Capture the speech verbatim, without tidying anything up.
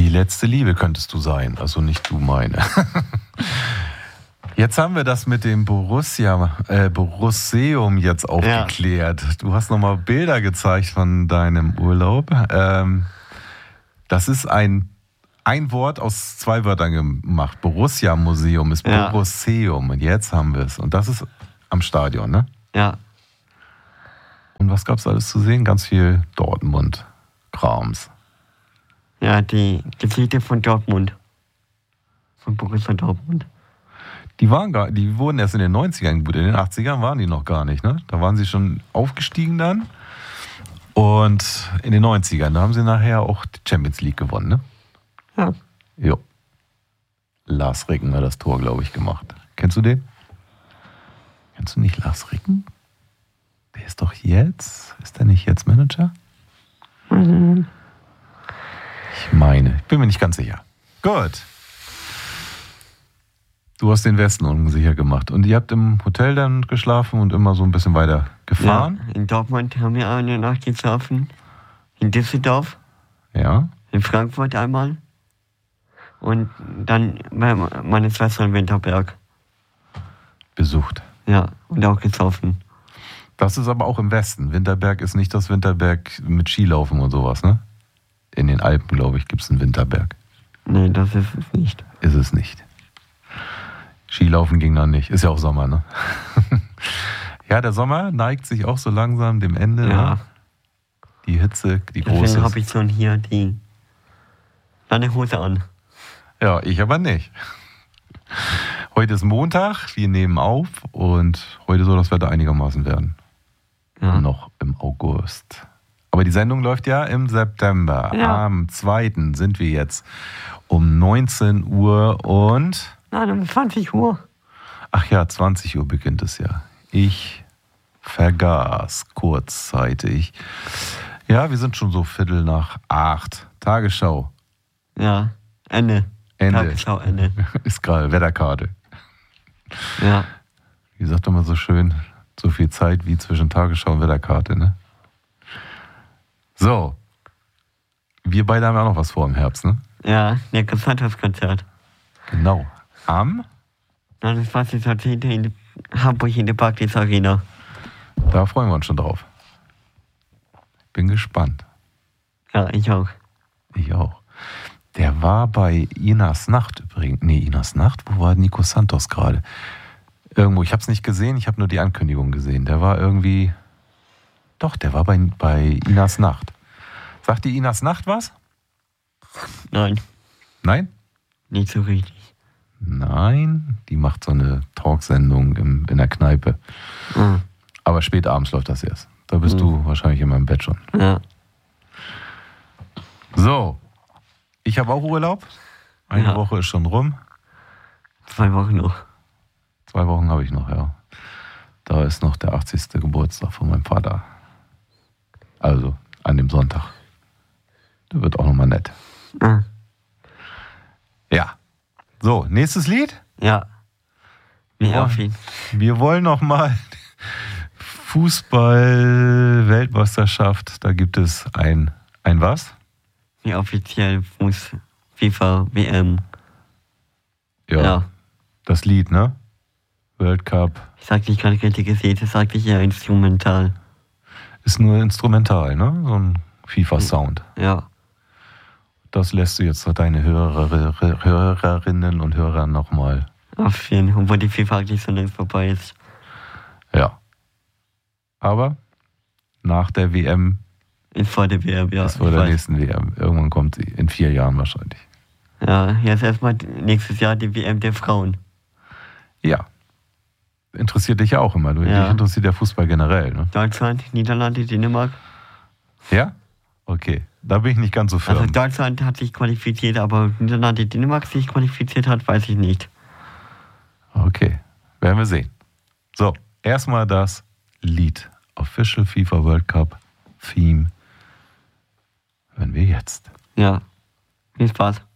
Die letzte Liebe könntest du sein, also nicht du meine. Jetzt haben wir das mit dem Borussia, äh, Borusseum jetzt aufgeklärt. Ja. Du hast nochmal Bilder gezeigt von deinem Urlaub. Ähm, das ist ein, ein Wort aus zwei Wörtern gemacht. Borussia-Museum ist ja. Borusseum. Und jetzt haben wir es. Und das ist am Stadion, ne? Ja. Und was gab es alles zu sehen? Ganz viel Dortmund-Krams. Ja, die Geschichte von Dortmund. Von Borussia Dortmund. Die waren gar, die wurden erst in den neunzigern gut, in den achtzigern waren die noch gar nicht, ne? Da waren sie schon aufgestiegen dann. Und in den neunzigern, da haben sie nachher auch die Champions League gewonnen, ne? Ja. Jo. Lars Ricken hat das Tor, glaube ich, gemacht. Kennst du den? Kennst du nicht Lars Ricken? Der ist doch jetzt, ist der nicht jetzt Manager? Mhm. Ich meine, ich bin mir nicht ganz sicher. Gut. Du hast den Westen unsicher gemacht. Und ihr habt im Hotel dann geschlafen und immer so ein bisschen weiter gefahren? Ja, in Dortmund haben wir eine Nacht geschlafen. In Düsseldorf. Ja. In Frankfurt einmal. Und dann bei meiner Schwester in Winterberg. Besucht. Ja, und auch getroffen. Das ist aber auch im Westen. Winterberg ist nicht das Winterberg mit Skilaufen und sowas, ne? In den Alpen, glaube ich, gibt es einen Winterberg. Nee, das ist es nicht. Ist es nicht. Skilaufen ging dann nicht. Ist ja auch Sommer, ne? Ja, der Sommer neigt sich auch so langsam dem Ende. Ja. Ne? Die Hitze, die Deswegen große. habe ich schon hier die lange Hose an. Ja, ich aber nicht. Heute ist Montag, wir nehmen auf und heute soll das Wetter einigermaßen werden. Ja. Noch im August. Aber die Sendung läuft ja im September. Ja. Am zweiten sind wir jetzt um neunzehn Uhr und... Nein, um zwanzig Uhr. Ach ja, zwanzig Uhr beginnt es ja. Ich vergaß kurzzeitig. Ja, wir sind schon so Viertel nach acht. Tagesschau. Ja, Ende. Ende. Tagesschau, Ende. Ist gerade Wetterkarte. Ja. Wie sagt man so schön, so viel Zeit wie zwischen Tagesschau und Wetterkarte, ne? So. Wir beide haben ja auch noch was vor im Herbst, ne? Ja, der Gesundheitskonzert. Genau. Am? neunundzwanzigsten zehnten in Hamburg in der Barclays Arena. Da freuen wir uns schon drauf. Bin gespannt. Ja, ich auch. Ich auch. Der war bei Inas Nacht übrigens. Nee, Inas Nacht? Wo war Nico Santos gerade? Irgendwo. Ich habe es nicht gesehen, ich habe nur die Ankündigung gesehen. Der war irgendwie... Doch, der war bei, bei Inas Nacht. Sagt die Inas Nacht was? Nein. Nein? Nicht so richtig. Nein, die macht so eine Talksendung im, in der Kneipe. Mhm. Aber spät abends läuft das erst. Da bist mhm. du wahrscheinlich in meinem Bett schon. Ja. So, ich habe auch Urlaub. Eine ja. Woche ist schon rum. Zwei Wochen noch. Zwei Wochen habe ich noch, ja. Da ist noch der achtzigste Geburtstag von meinem Vater. Also an dem Sonntag. Der wird auch nochmal nett. Mhm. Ja. So, nächstes Lied? Ja. Wie wir, auf ihn. Wir wollen nochmal Fußball-Weltmeisterschaft. Da gibt es ein, ein was? Wie offiziell Fuß, FIFA, W M. Ja, ja. Das Lied, ne? World Cup. Ich sag nicht gerade richtiges Lied, das sag ich eher instrumental. Ist nur instrumental, ne? So ein FIFA-Sound. Ja. Das lässt du jetzt deine Hörer, Hörerinnen und Hörer nochmal. Auf jeden Fall, obwohl die FIFA eigentlich so längst vorbei ist. Ja. Aber nach der W M. Ist vor der W M, ja. Ist vor der weiß. nächsten W M. Irgendwann kommt sie. In vier Jahren wahrscheinlich. Ja, jetzt erstmal nächstes Jahr die W M der Frauen. Ja. Interessiert dich ja auch immer. Du, ja. Dich interessiert der Fußball generell, ne? Deutschland, Niederlande, Dänemark. Ja? Okay. Da bin ich nicht ganz so firm. Also Deutschland hat sich qualifiziert, aber Niederlande, Dänemark sich qualifiziert hat, weiß ich nicht. Okay, werden wir sehen. So, erstmal das Lied. Official FIFA World Cup Theme. Hören wir jetzt. Ja, viel Spaß.